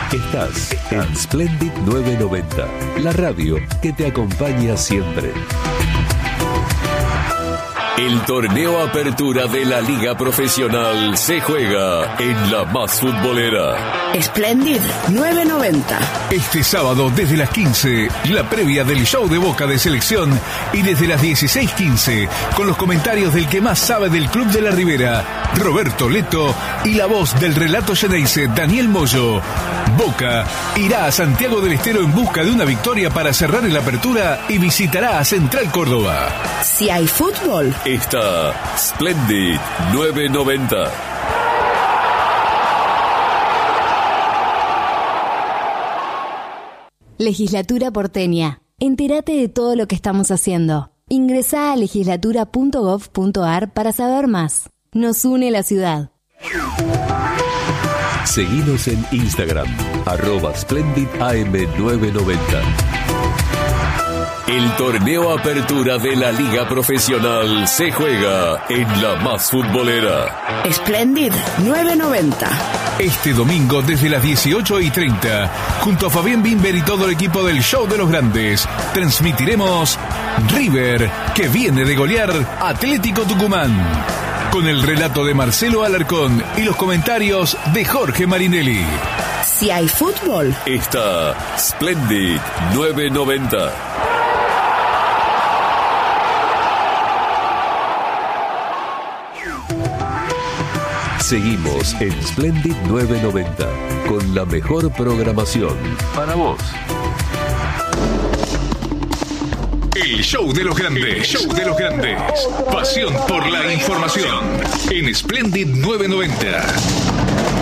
Estás en Splendid 990, la radio que te acompaña siempre. El torneo Apertura de la Liga Profesional se juega en la más futbolera. Splendid 990. Este sábado desde las 15, la previa del show de Boca de selección, y desde las 16:15, con los comentarios del que más sabe del Club de la Ribera, Roberto Leto, y la voz del relato Xeneize, Daniel Moyo. Boca irá a Santiago del Estero en busca de una victoria para cerrar la apertura y visitará a Central Córdoba. Si hay fútbol, está Splendid 990. Legislatura porteña. Entérate de todo lo que estamos haciendo. Ingresá a legislatura.gov.ar para saber más. Nos une la ciudad. Seguinos en Instagram, @SplendidAM990. El torneo Apertura de la Liga Profesional se juega en la más futbolera. Splendid 990. Este domingo desde las 18:30, junto a Fabián Bimber y todo el equipo del Show de los Grandes, transmitiremos River, que viene de golear Atlético Tucumán, con el relato de Marcelo Alarcón y los comentarios de Jorge Marinelli. Si hay fútbol, está Splendid 990. Seguimos en Splendid 990 con la mejor programación para vos. El Show de los Grandes. Show de los Grandes. Pasión por la información en Splendid 990.